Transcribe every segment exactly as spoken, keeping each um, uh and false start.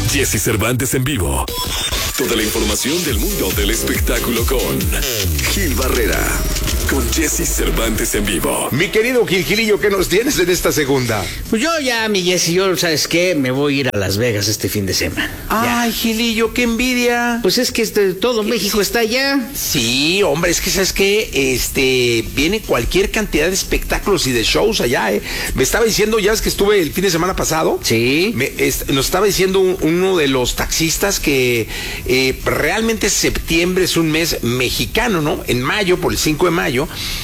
Jesse Cervantes en vivo. Toda la información del mundo del espectáculo con Gil Barrera. Con Jesse Cervantes en vivo. Mi querido Gil Gilillo, ¿qué nos tienes en esta segunda? Pues yo ya, mi Jesse, yo, ¿sabes qué? Me voy a ir a Las Vegas este fin de semana. Ay, ya. Gilillo, qué envidia. Pues es que este, todo México está allá. Sí, hombre, es que ¿sabes qué? Este, viene cualquier cantidad de espectáculos y de shows allá, ¿eh? Me estaba diciendo, ya es que estuve el fin de semana pasado. Sí. Me, es, nos estaba diciendo un, uno de los taxistas que eh, realmente septiembre es un mes mexicano, ¿no? En mayo, por el cinco de mayo.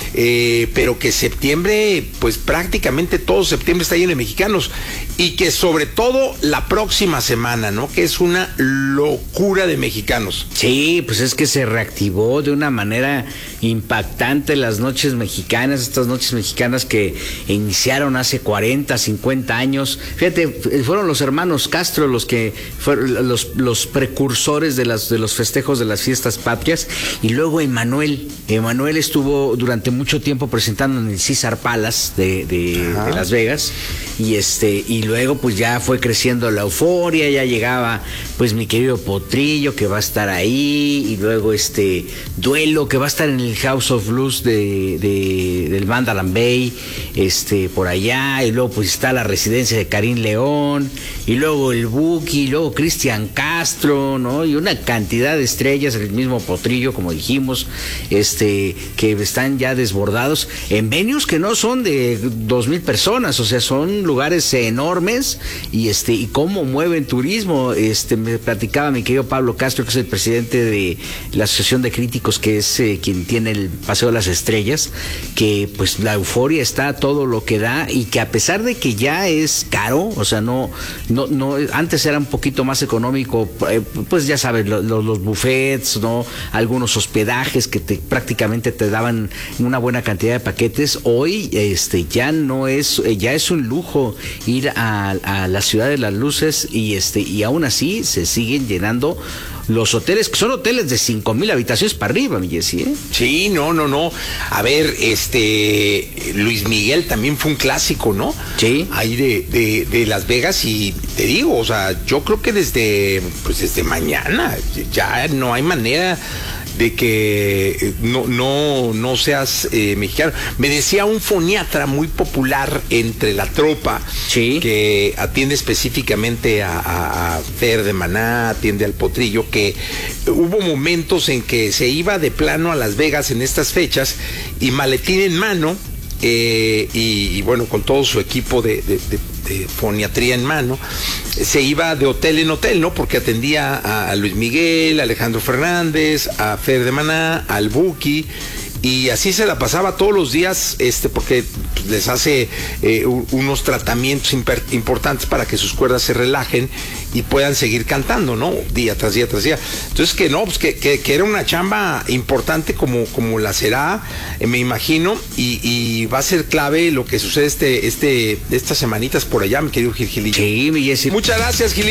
Eh, pero que septiembre, pues prácticamente todo septiembre está lleno de mexicanos y que sobre todo la próxima semana, ¿no? Que es una locura de mexicanos. Sí, pues es que se reactivó de una manera impactante las noches mexicanas, estas noches mexicanas que iniciaron hace cuarenta, cincuenta años. Fíjate, fueron los hermanos Castro los que fueron los, los precursores de, las, de los festejos de las fiestas patrias, y luego Emanuel. Emanuel estuvo durante mucho tiempo presentando en el Caesar Palace de, de, de Las Vegas, y este y luego pues ya fue creciendo la euforia, ya llegaba pues mi querido Potrillo que va a estar ahí, y luego este Duelo que va a estar en el House of Blues de, de del Mandalay Bay, este por allá, y luego pues está la residencia de Karim León, y luego el Buki, y luego Cristian Castro, ¿no? Y una cantidad de estrellas, el mismo Potrillo, como dijimos, este que están ya desbordados en venues que no son de dos mil personas, o sea, son lugares enormes, y este y cómo mueven turismo. Este me platicaba mi querido Pablo Castro, que es el presidente de la Asociación de Críticos, que es eh, quien tiene el Paseo de las Estrellas, que pues la euforia está a todo lo que da, y que a pesar de que ya es caro, o sea, no no no antes era un poquito más económico, eh, pues ya sabes, lo, lo, los buffets, no, algunos hospedajes que te prácticamente te daban una buena cantidad de paquetes. Hoy este ya no es, ya es un lujo ir a, a la Ciudad de las Luces, y este y aún así se siguen llenando los hoteles, que son hoteles de cinco mil habitaciones para arriba, mi Jessy, ¿eh? Sí, no, no, no. A ver, este Luis Miguel también fue un clásico, ¿no? Sí. Ahí de, de, de Las Vegas, y te digo, o sea, yo creo que desde, pues desde mañana ya no hay manera de que no no no seas eh, mexicano. Me decía un foniatra muy popular entre la tropa, sí, que atiende específicamente a, a, a Fer de Maná, atiende al Potrillo, que hubo momentos en que se iba de plano a Las Vegas en estas fechas y maletín en mano, eh, y, y bueno, con todo su equipo de, de, de de foniatría en mano, se iba de hotel en hotel, ¿no? Porque atendía a, a Luis Miguel, a Alejandro Fernández, a Fer de Maná, al Buki, y así se la pasaba todos los días, este, porque les hace eh, unos tratamientos importantes para que sus cuerdas se relajen y puedan seguir cantando, ¿no? Día tras día tras día. Entonces que no, pues que, que, que era una chamba importante como, como la será, eh, me imagino, y, y va a ser clave lo que sucede este, este, estas semanitas por allá, mi querido Gil Gilillo. Sí, mi Jessy. Muchas gracias, Gil.